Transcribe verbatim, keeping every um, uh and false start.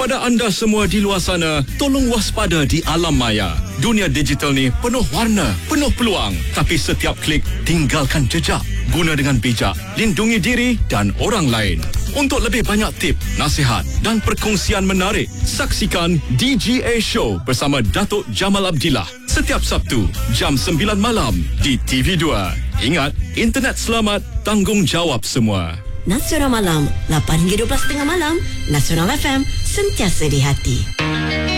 Kepada anda semua di luar sana, tolong waspada di alam maya. Dunia digital ni penuh warna, penuh peluang. Tapi setiap klik, tinggalkan jejak. Guna dengan bijak, lindungi diri dan orang lain. Untuk lebih banyak tip, nasihat dan perkongsian menarik, saksikan D G A Show bersama Datuk Jamal Abdillah setiap Sabtu jam sembilan malam di T V dua. Ingat, internet selamat, tanggungjawab semua. Nasional Malam, lapan hingga dua belas tiga puluh malam. Nasional F M, sentiasa di hati.